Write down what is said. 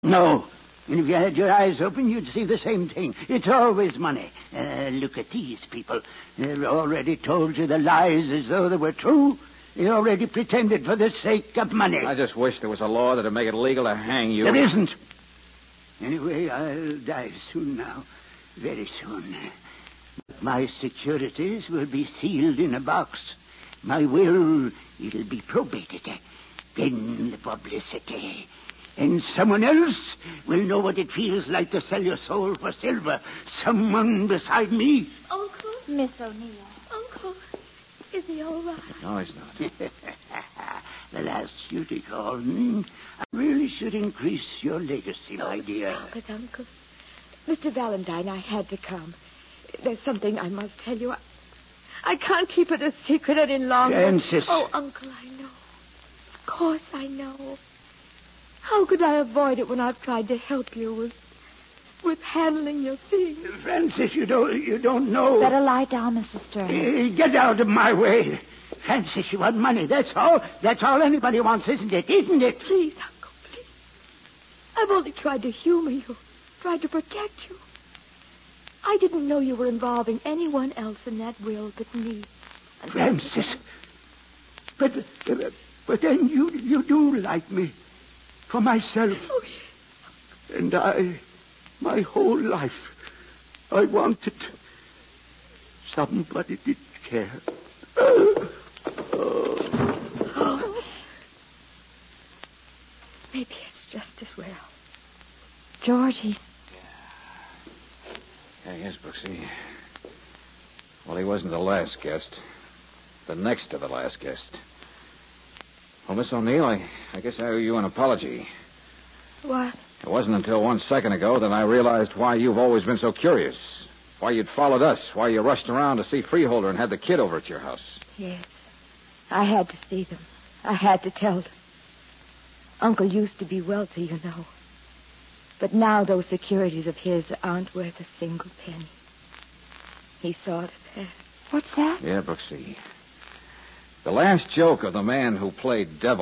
No. And if you had your eyes open, you'd see the same thing. It's always money. Look at these people. They've already told you the lies as though they were true. They already pretended for the sake of money. I just wish there was a law that'd make it legal to hang you. There isn't. Anyway, I'll die soon now. Very soon. My securities will be sealed in a box. My will, it'll be probated. Then the publicity. And someone else will know what it feels like to sell your soul for silver. Someone beside me. Uncle? Miss O'Neill. Uncle, is he all right? No, he's not. The last duty call. I really should increase your legacy, my dear. Stop it, Uncle. Mr. Valentine, I had to come. There's something I must tell you. I can't keep it a secret any longer. Francis. Oh, Uncle, I know. Of course I know. How could I avoid it when I've tried to help you with handling your things? Francis, you don't know. Better lie down, Mr. Stern. Get out of my way. Francis, you want money. That's all. That's all anybody wants, isn't it? Isn't it? Please, Uncle, please. I've only tried to humor you, tried to protect you. I didn't know you were involving anyone else in that will but me. Francis. But then you do like me. For myself. Oh, yes. And my whole life, I wanted somebody did care. Oh. Maybe it's just as well. Georgie. Yeah, yes, Brooksy. Well, he wasn't the last guest. The next to the last guest. Well, Miss O'Neill, I guess I owe you an apology. What? It wasn't until 1 second ago that I realized why you've always been so curious. Why you'd followed us. Why you rushed around to see Freeholder and had the kid over at your house. Yes. I had to see them. I had to tell them. Uncle used to be wealthy, you know. But now those securities of his aren't worth a single penny. He saw to that. What's that? Yeah, Brooksy. The last joke of the man who played devil